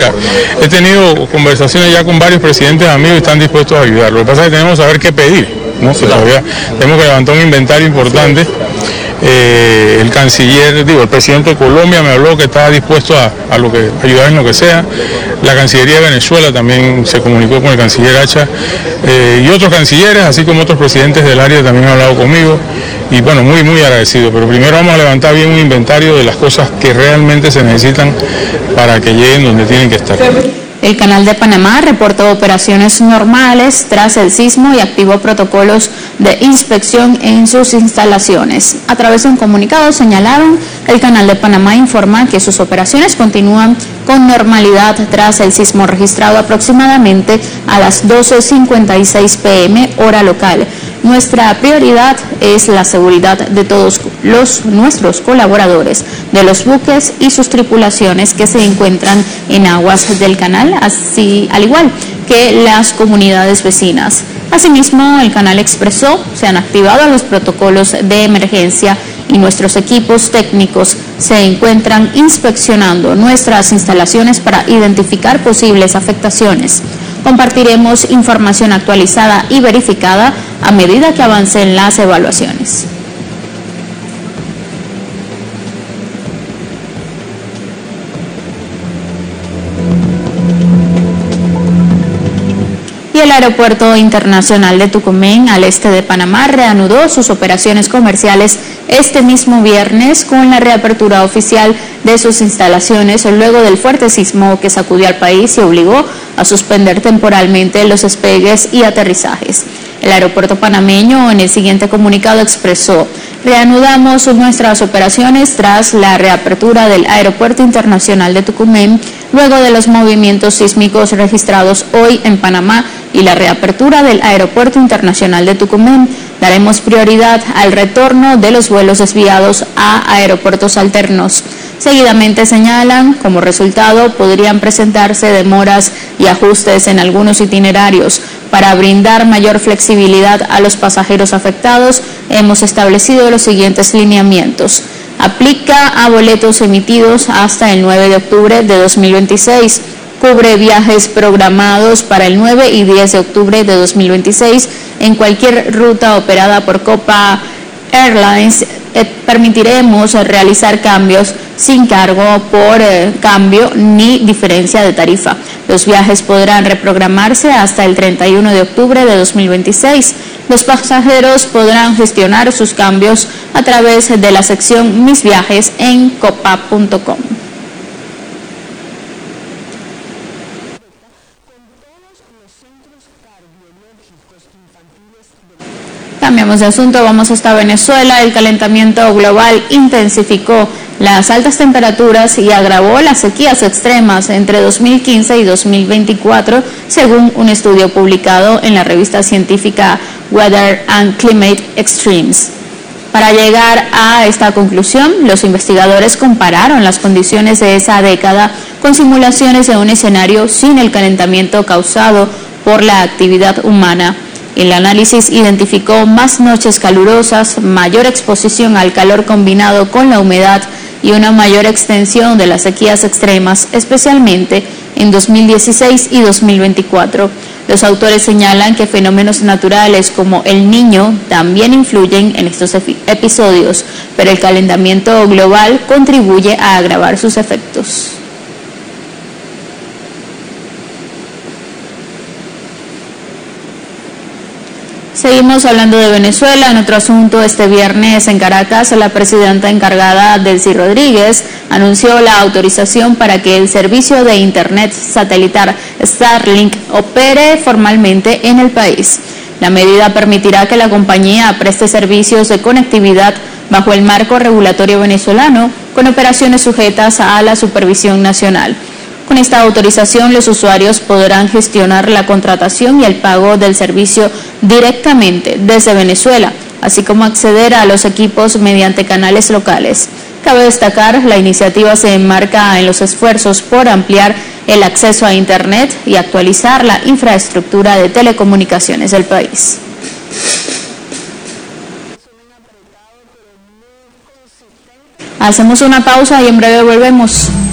Mira, he tenido conversaciones ya con varios presidentes amigos y están dispuestos a ayudar. Lo que pasa es que tenemos que saber qué pedir, ¿no? Todavía tenemos que levantar un inventario importante. El canciller, el presidente de Colombia me habló que estaba dispuesto a ayudar en lo que sea. La Cancillería de Venezuela también se comunicó con el canciller Hacha y otros cancilleres, así como otros presidentes del área también han hablado conmigo. Y bueno, muy agradecido, pero primero vamos a levantar bien un inventario de las cosas que realmente se necesitan para que lleguen donde tienen que estar. El Canal de Panamá reportó operaciones normales tras el sismo y activó protocolos de inspección en sus instalaciones. A través de un comunicado señalaron, el Canal de Panamá informa que sus operaciones continúan con normalidad tras el sismo registrado aproximadamente a las 12:56 p.m. hora local. Nuestra prioridad es la seguridad de todos nuestros colaboradores, de los buques y sus tripulaciones que se encuentran en aguas del canal, así al igual que las comunidades vecinas. Asimismo, el canal expresó, se han activado los protocolos de emergencia y nuestros equipos técnicos se encuentran inspeccionando nuestras instalaciones para identificar posibles afectaciones. Compartiremos información actualizada y verificada a medida que avancen las evaluaciones. Y el Aeropuerto Internacional de Tucumán, al este de Panamá, reanudó sus operaciones comerciales este mismo viernes con la reapertura oficial de sus instalaciones luego del fuerte sismo que sacudió al país y obligó a suspender temporalmente los despegues y aterrizajes. El aeropuerto panameño en el siguiente comunicado expresó: reanudamos nuestras operaciones tras la reapertura del Aeropuerto Internacional de Tucumán, luego de los movimientos sísmicos registrados hoy en Panamá y la reapertura del Aeropuerto Internacional de Tucumán. Daremos prioridad al retorno de los vuelos desviados a aeropuertos alternos. Seguidamente señalan, como resultado podrían presentarse demoras y ajustes en algunos itinerarios. Para brindar mayor flexibilidad a los pasajeros afectados, hemos establecido los siguientes lineamientos. Aplica a boletos emitidos hasta el 9 de octubre de 2026. Cubre viajes programados para el 9 y 10 de octubre de 2026 en cualquier ruta operada por Copa Airlines. Permitiremos realizar cambios sin cargo por cambio ni diferencia de tarifa. Los viajes podrán reprogramarse hasta el 31 de octubre de 2026. Los pasajeros podrán gestionar sus cambios a través de la sección Mis Viajes en copa.com. Cambiamos de asunto, vamos hasta Venezuela. El calentamiento global intensificó las altas temperaturas y agravó las sequías extremas entre 2015 y 2024, según un estudio publicado en la revista científica Weather and Climate Extremes. Para llegar a esta conclusión, los investigadores compararon las condiciones de esa década con simulaciones de un escenario sin el calentamiento causado por la actividad humana. El análisis identificó más noches calurosas, mayor exposición al calor combinado con la humedad y una mayor extensión de las sequías extremas, especialmente en 2016 y 2024. Los autores señalan que fenómenos naturales como el Niño también influyen en estos episodios, pero el calentamiento global contribuye a agravar sus efectos. Seguimos hablando de Venezuela. En otro asunto, este viernes en Caracas, la presidenta encargada, Delcy Rodríguez, anunció la autorización para que el servicio de Internet satelital Starlink opere formalmente en el país. La medida permitirá que la compañía preste servicios de conectividad bajo el marco regulatorio venezolano, con operaciones sujetas a la supervisión nacional. Con esta autorización, los usuarios podrán gestionar la contratación y el pago del servicio directamente desde Venezuela, así como acceder a los equipos mediante canales locales. Cabe destacar, la iniciativa se enmarca en los esfuerzos por ampliar el acceso a Internet y actualizar la infraestructura de telecomunicaciones del país. Hacemos una pausa y en breve volvemos.